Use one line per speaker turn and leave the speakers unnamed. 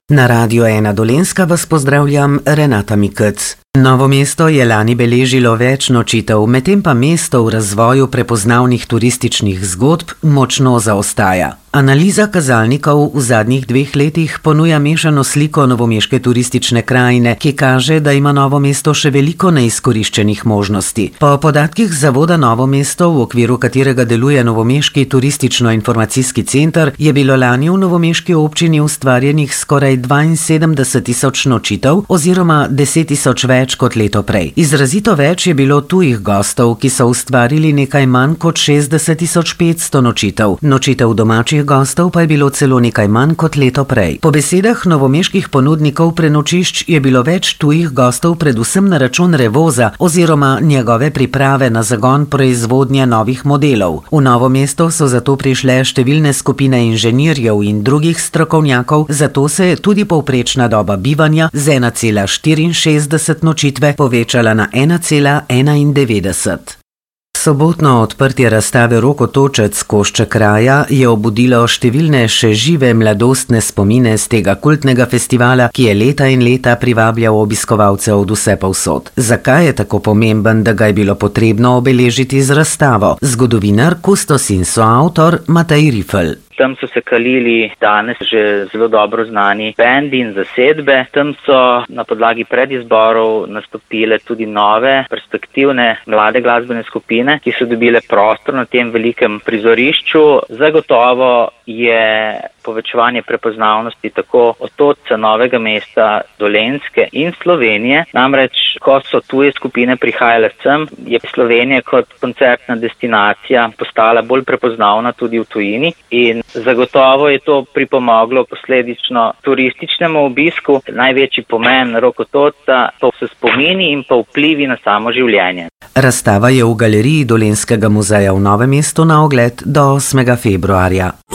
Na Radiu 1 Dolenjska vas pozdravljam, Renata Mikec. Novo mesto je lani beležilo več nočitev, medtem pa mesto v razvoju prepoznavnih turističnih zgodb močno zaostaja. Analiza kazalnikov v zadnjih 2 letih ponuja mešano sliko novomeške turistične krajine, ki kaže, da ima Novo mesto še veliko neizkoriščenih možnosti. Po podatkih Zavoda Novo mesto, v okviru katerega deluje Novomeški turistično-informacijski center, je bilo lani v novomeški občini ustvarjenih skoraj 72.000 nočitev oziroma 10.000 več kot leto prej. Izrazito več je bilo tujih gostov, ki so ustvarili nekaj manj kot 60.500 nočitev. Nočitev domačih gostov pa je bilo celo nekaj manj kot leto prej. Po besedah novomeških ponudnikov prenočišč je bilo več tujih gostov predvsem na račun Revoza oziroma njegove priprave na zagon proizvodnje novih modelov. V Novo mesto so zato prišle številne skupine inženirjev in drugih strokovnjakov, zato se je tudi povprečna doba bivanja z 1,64 nočitve povečala na 1,91. Sobotno odprtje razstave Rokotočec Košček kraja je obudilo številne še žive mladostne spomine z tega kultnega festivala, ki je leta in leta privabljal obiskovalce od vsepovsod. Zakaj je tako pomemben, da ga je bilo potrebno obeležiti z razstavo? Zgodovinar, kustos in soavtor Matej Rifl.
Tam so se kalili danes že zelo dobro znani bendi in zasedbe. Tam so na podlagi predizborov nastopile tudi nove, perspektivne, mlade glasbene skupine, ki so dobile prostor na tem velikem prizorišču. Zagotovo je povečevanje prepoznavnosti tako otočca Novega mesta, Dolenjske in Slovenije. Namreč, ko so tuje skupine prihajale sem, je Slovenija kot koncertna destinacija postala bolj prepoznavna tudi v tujini in zagotovo je to pripomoglo posledično turističnemu obisku. Največji pomen Rokotočca pa so spomini in pa vplivi na samo življenje.
Razstava je v galeriji Dolenjskega muzeja v Novem mestu na ogled do 8. februarja.